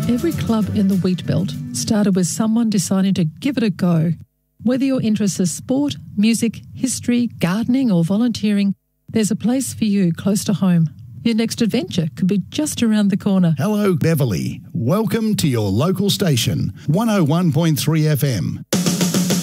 Every club in the Wheat Belt started with someone deciding to give it a go. Whether your interests are sport, music, history, gardening or volunteering, there's a place for you close to home. Your next adventure could be just around the corner. Hello, Beverly. Welcome to your local station, 101.3 FM.